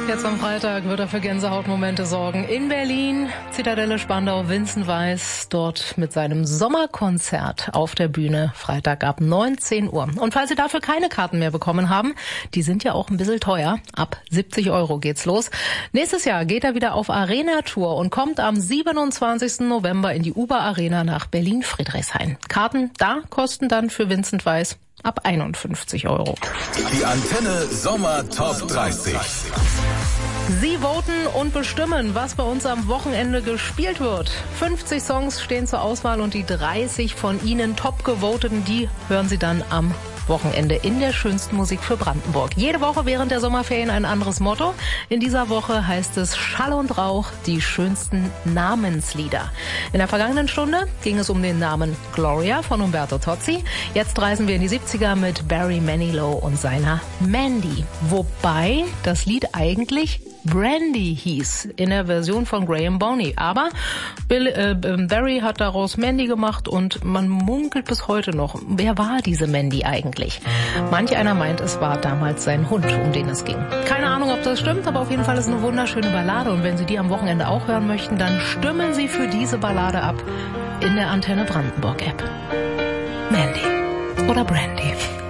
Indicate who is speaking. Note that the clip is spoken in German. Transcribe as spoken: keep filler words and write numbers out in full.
Speaker 1: Jetzt am Freitag wird er für Gänsehautmomente sorgen. In Berlin, Zitadelle Spandau, Vincent Weiss dort mit seinem Sommerkonzert auf der Bühne, Freitag ab neunzehn Uhr. Und falls Sie dafür keine Karten mehr bekommen haben, die sind ja auch ein bisschen teuer, ab siebzig Euro geht's los. Nächstes Jahr geht er wieder auf Arena-Tour und kommt am siebenundzwanzigsten November in die Uber Arena nach Berlin-Friedrichshain. Karten da kosten dann für Vincent Weiss ab einundfünfzig Euro.
Speaker 2: Die Antenne Sommer Top dreißig.
Speaker 1: Sie voten und bestimmen, was bei uns am Wochenende gespielt wird. fünfzig Songs stehen zur Auswahl und die dreißig von Ihnen top gevoteten, die hören Sie dann am Wochenende in der schönsten Musik für Brandenburg. Jede Woche während der Sommerferien ein anderes Motto. In dieser Woche heißt es Schall und Rauch, die schönsten Namenslieder. In der vergangenen Stunde ging es um den Namen Gloria von Umberto Tozzi. Jetzt reisen wir in die siebziger mit Barry Manilow und seiner Mandy. Wobei das Lied eigentlich Brandy hieß, in der Version von Graham Boney. Aber Bill, äh, Barry hat daraus Mandy gemacht und man munkelt bis heute noch, wer war diese Mandy eigentlich? Manch einer meint, es war damals sein Hund, um den es ging. Keine Ahnung, ob das stimmt, aber auf jeden Fall ist es eine wunderschöne Ballade. Und wenn Sie die am Wochenende auch hören möchten, dann stimmen Sie für diese Ballade ab in der Antenne Brandenburg App. Mandy oder Brandy.